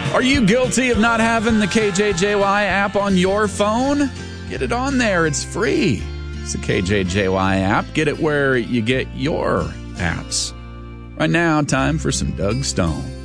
Are you guilty of not having the KJJY app on your phone? Get it on there. It's free. It's the KJJY app. Get it where you get your apps. Right now, time for some Doug Stone.